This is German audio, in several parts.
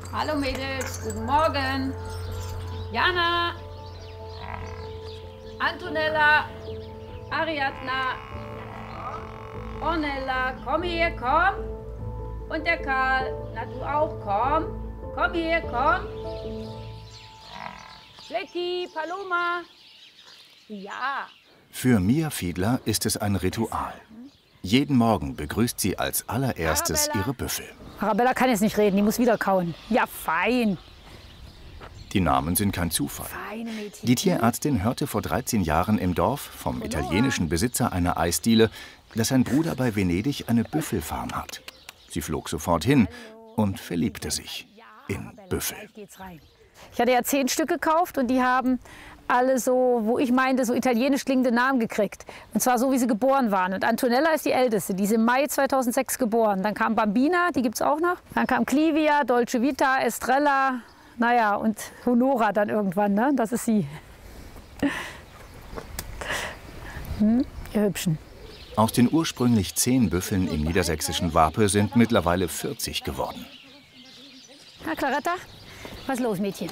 Hallo Mädels, guten Morgen. Jana, Antonella, Ariadna, Ornella, komm her, komm. Und der Karl, na du auch, komm. Komm her, komm. Flecki, Paloma. Ja. Für Mia Fiedler ist es ein Ritual. Jeden Morgen begrüßt sie als allererstes Arabella. ihre Büffel. Arabella kann jetzt nicht reden, die muss wieder kauen. Ja, fein. Die Namen sind kein Zufall. Feine Mädchen. Die Tierärztin hörte vor 13 Jahren im Dorf vom italienischen Besitzer einer Eisdiele, dass sein Bruder bei Venedig eine Büffelfarm hat. Sie flog sofort hin und verliebte sich in Büffel. Ich hatte ja 10 Stück gekauft und die haben alle so, wo ich meinte, so italienisch klingende Namen gekriegt. Und zwar so, wie sie geboren waren. Und Antonella ist die älteste, die ist im Mai 2006 geboren. Dann kam Bambina, die gibt es auch noch. Dann kam Clivia, Dolce Vita, Estrella, naja, und Honora dann irgendwann, ne? Das ist sie. Ihr Hübschen. Aus den ursprünglich 10 Büffeln im niedersächsischen Wape sind mittlerweile 40 geworden. Na, Claretta, was ist los, Mädchen?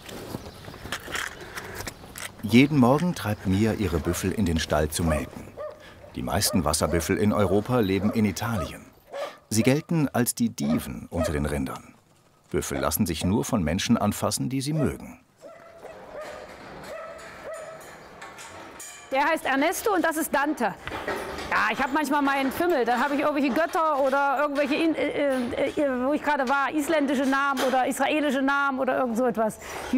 Jeden Morgen treibt Mia ihre Büffel in den Stall zu melken. Die meisten Wasserbüffel in Europa leben in Italien. Sie gelten als die Diven unter den Rindern. Büffel lassen sich nur von Menschen anfassen, die sie mögen. Der heißt Ernesto und das ist Dante. Ja, ich habe manchmal meinen Fimmel, dann habe ich irgendwelche Götter oder irgendwelche, wo ich gerade war, isländische Namen oder israelische Namen oder irgend so etwas.